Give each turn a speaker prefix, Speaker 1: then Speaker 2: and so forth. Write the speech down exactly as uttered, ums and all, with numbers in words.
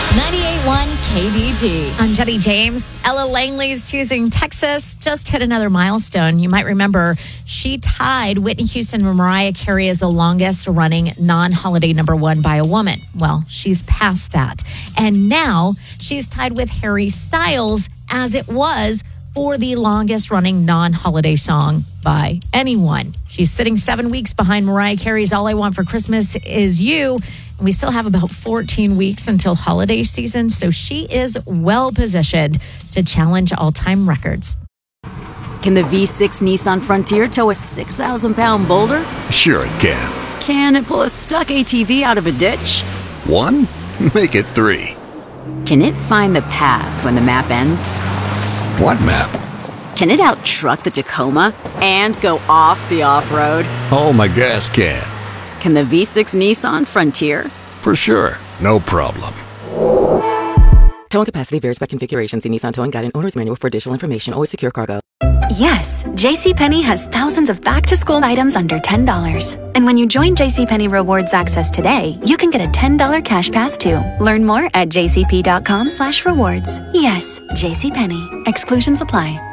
Speaker 1: ninety-eight point one K D T.
Speaker 2: I'm Jenny James. Ella Langley's Choosing Texas just hit another milestone. You might remember she tied Whitney Houston and Mariah Carey as the longest running non-holiday number one by a woman. Well, she's past that. And now she's tied with Harry Styles as it was for the longest running non-holiday song by anyone. She's sitting seven weeks behind Mariah Carey's All I Want for Christmas Is You. And we still have about fourteen weeks until holiday season, so she is well positioned to challenge all-time records.
Speaker 3: Can the V six Nissan Frontier tow a six thousand pound boulder?
Speaker 4: Sure it can.
Speaker 3: Can it pull a stuck A T V out of a ditch?
Speaker 4: One? Make it three.
Speaker 3: Can it find the path when the map ends?
Speaker 4: What map?
Speaker 3: Can it out-truck the Tacoma and go off the off-road?
Speaker 4: Oh, my gas can.
Speaker 3: Can the V six Nissan Frontier?
Speaker 4: For sure. No problem.
Speaker 5: Towing capacity varies by configuration. See Nissan Towing Guide and Owner's Manual for additional information. Always secure cargo.
Speaker 6: Yes, JCPenney has thousands of back-to-school items under ten dollars. And when you join JCPenney Rewards Access today, you can get a ten dollars cash pass too. Learn more at jcp.com slash rewards. Yes, JCPenney. Exclusions apply.